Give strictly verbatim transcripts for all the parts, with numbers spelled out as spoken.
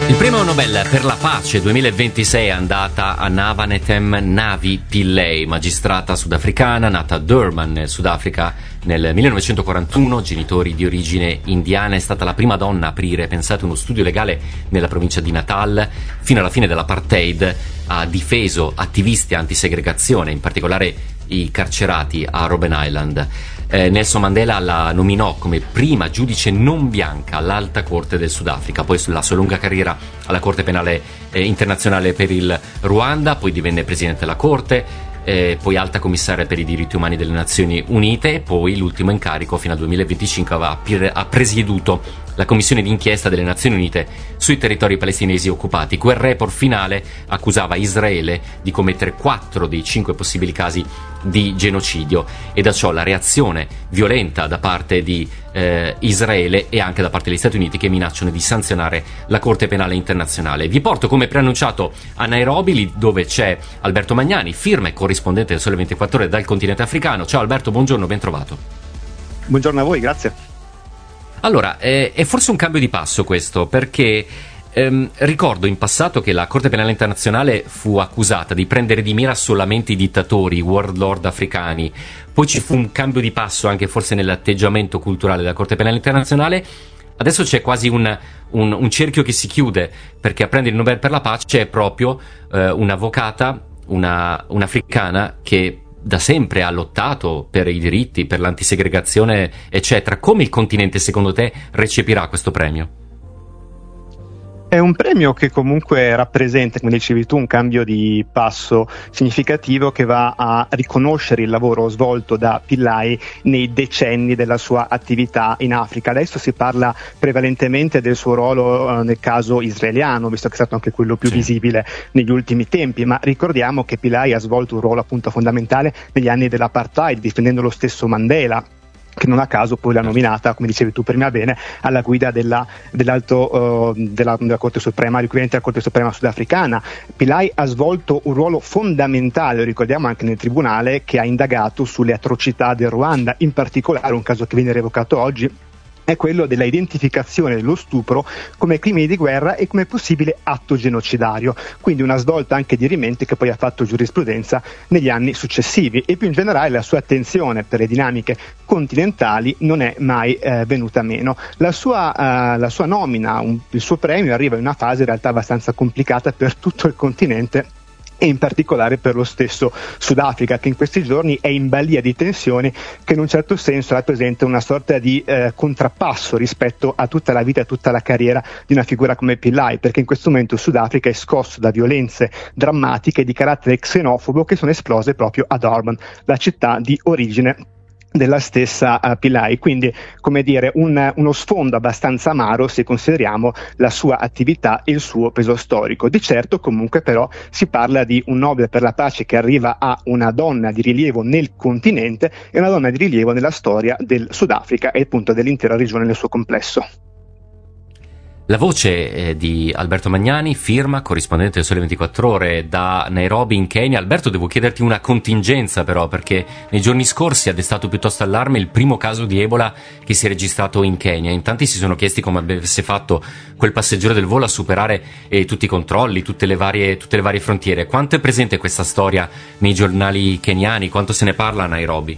Il premio Nobel per la pace duemilaventisei è andata a Navanetem Navi Pillay, magistrata sudafricana nata a Durban, nel Sudafrica, nel millenovecentoquarantuno, genitori di origine indiana. È stata la prima donna a aprire, pensate, uno studio legale nella provincia di Natal. Fino alla fine dell'apartheid ha difeso attivisti antisegregazione, in particolare i carcerati a Robben Island. Eh, Nelson Mandela la nominò come prima giudice non bianca all'Alta Corte del Sudafrica, poi sulla sua lunga carriera alla Corte Penale eh, Internazionale per il Ruanda, poi divenne presidente della Corte, eh, poi alta commissaria per i diritti umani delle Nazioni Unite, e poi l'ultimo incarico fino al duemilaventicinque aveva ha presieduto la commissione d'inchiesta delle Nazioni Unite sui territori palestinesi occupati. Quel report finale accusava Israele di commettere quattro dei cinque possibili casi di genocidio, e da ciò la reazione violenta da parte di eh, Israele e anche da parte degli Stati Uniti, che minacciano di sanzionare la Corte Penale Internazionale. Vi porto, come preannunciato, a Nairobi, lì dove c'è Alberto Magnani, firma e corrispondente del Sole ventiquattro Ore dal continente africano. Ciao Alberto, buongiorno, ben trovato. Buongiorno a voi, grazie. Allora, eh, è forse un cambio di passo questo, perché ehm, ricordo in passato che la Corte Penale Internazionale fu accusata di prendere di mira solamente i dittatori, i warlord africani. Poi ci fu un cambio di passo anche forse nell'atteggiamento culturale della Corte Penale Internazionale. Adesso c'è quasi un, un, un cerchio che si chiude, perché a prendere il Nobel per la pace è proprio eh, un'avvocata, una, un'africana che da sempre ha lottato per i diritti, per l'antisegregazione, eccetera. Come il continente, secondo te, recepirà questo premio? È un premio che comunque rappresenta, come dicevi tu, un cambio di passo significativo che va a riconoscere il lavoro svolto da Pillay nei decenni della sua attività in Africa. Adesso si parla prevalentemente del suo ruolo eh, nel caso israeliano, visto che è stato anche quello più sì. visibile negli ultimi tempi, ma ricordiamo che Pillay ha svolto un ruolo appunto fondamentale negli anni dell'apartheid, difendendo lo stesso Mandela, che non a caso poi l'ha nominata, come dicevi tu prima bene, alla guida della, dell'alto, uh, della, della Corte Suprema, ricorrente alla Corte Suprema sudafricana. Pillay ha svolto un ruolo fondamentale, lo ricordiamo anche nel tribunale, che ha indagato sulle atrocità del Ruanda, in particolare un caso che viene revocato oggi è quello della identificazione dello stupro come crimine di guerra e come possibile atto genocidario, quindi una svolta anche dirimente che poi ha fatto giurisprudenza negli anni successivi, e più in generale la sua attenzione per le dinamiche continentali non è mai eh, venuta meno. La sua, uh, la sua nomina, un, il suo premio arriva in una fase in realtà abbastanza complicata per tutto il continente, e in particolare per lo stesso Sudafrica, che in questi giorni è in balia di tensioni che in un certo senso rappresenta una sorta di eh, contrappasso rispetto a tutta la vita e tutta la carriera di una figura come Pillay, perché in questo momento il Sudafrica è scosso da violenze drammatiche di carattere xenofobo che sono esplose proprio a Durban, la città di origine della stessa uh, Pillay. Quindi, come dire, un, uno sfondo abbastanza amaro se consideriamo la sua attività e il suo peso storico. Di certo comunque però si parla di un Nobel per la pace che arriva a una donna di rilievo nel continente e una donna di rilievo nella storia del Sudafrica e appunto dell'intera regione nel suo complesso. La voce eh, di Alberto Magnani, firma, corrispondente del Sole ventiquattro Ore da Nairobi in Kenya. Alberto, devo chiederti una contingenza però, perché nei giorni scorsi ha destato piuttosto allarme il primo caso di Ebola che si è registrato in Kenya. In tanti si sono chiesti come avesse fatto quel passeggero del volo a superare eh, tutti i controlli, tutte le varie, tutte le varie frontiere. Quanto è presente questa storia nei giornali keniani? Quanto se ne parla a Nairobi?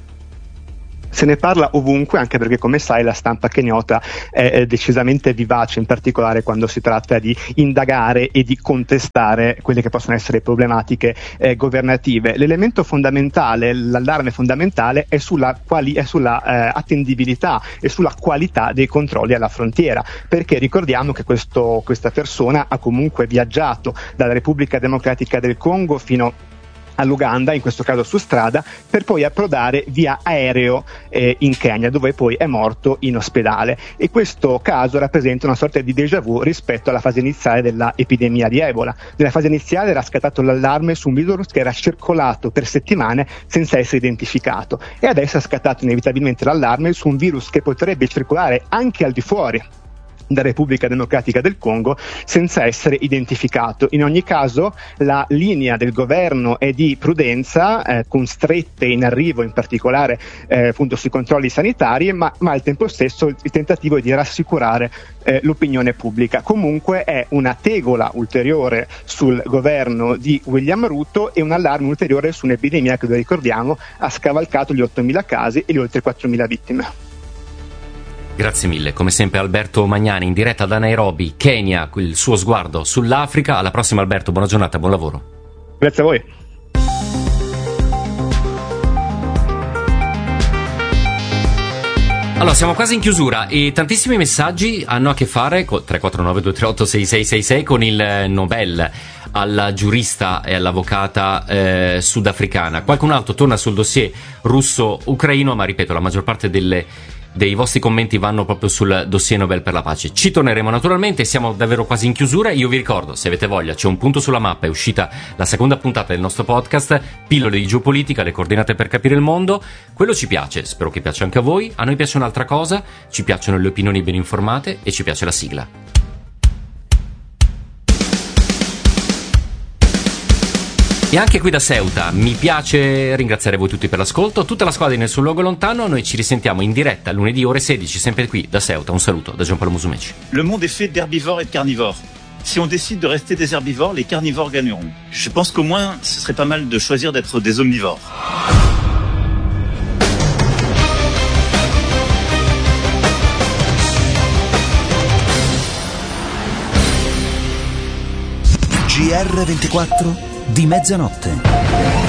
Se ne parla ovunque, anche perché, come sai, la stampa kenyota è, è decisamente vivace, in particolare quando si tratta di indagare e di contestare quelle che possono essere problematiche eh, governative. L'elemento fondamentale, l'allarme fondamentale è sulla, quali, è sulla eh, attendibilità e sulla qualità dei controlli alla frontiera, perché ricordiamo che questo, questa persona ha comunque viaggiato dalla Repubblica Democratica del Congo fino all'Uganda, in questo caso su strada, per poi approdare via aereo eh, in Kenya, dove poi è morto in ospedale. E questo caso rappresenta una sorta di déjà vu rispetto alla fase iniziale dell'epidemia di Ebola. Nella fase iniziale era scattato l'allarme su un virus che era circolato per settimane senza essere identificato, e adesso è scattato inevitabilmente l'allarme su un virus che potrebbe circolare anche al di fuori da Repubblica Democratica del Congo senza essere identificato. In ogni caso la linea del governo è di prudenza, eh, con strette in arrivo, in particolare eh, appunto sui controlli sanitari, ma, ma al tempo stesso il tentativo è di rassicurare eh, l'opinione pubblica. Comunque è una tegola ulteriore sul governo di William Ruto e un allarme ulteriore su un'epidemia che, lo ricordiamo, ha scavalcato gli ottomila casi e le oltre quattromila vittime. Grazie mille, come sempre Alberto Magnani in diretta da Nairobi, Kenya, il suo sguardo sull'Africa. Alla prossima Alberto, buona giornata, buon lavoro. Grazie a voi. Allora, siamo quasi in chiusura e tantissimi messaggi hanno a che fare con tre quattro nove due tre otto sei sei sei sei con il Nobel alla giurista e all'avvocata eh, sudafricana. Qualcun altro torna sul dossier russo-ucraino, ma ripeto, la maggior parte delle dei vostri commenti vanno proprio sul dossier Nobel per la pace. Ci torneremo naturalmente, siamo davvero quasi in chiusura. Io vi ricordo, se avete voglia, c'è un punto sulla mappa, è uscita la seconda puntata del nostro podcast, pillole di geopolitica, le coordinate per capire il mondo. Quello ci piace, spero che piaccia anche a voi. A noi piace un'altra cosa, ci piacciono le opinioni ben informate e ci piace la sigla. E anche qui da Ceuta mi piace ringraziare voi tutti per l'ascolto, tutta la squadra nel suo luogo lontano. Noi ci risentiamo in diretta lunedì ore sedici, sempre qui da Ceuta. Un saluto da Giampaolo Musumeci. Le monde est fait d'herbivores et de carnivores. Si on décide de rester des herbivores, les carnivores gagneront. Je pense qu'au moins ce serait pas mal de choisir d'être des omnivores. G R ventiquattro di mezzanotte.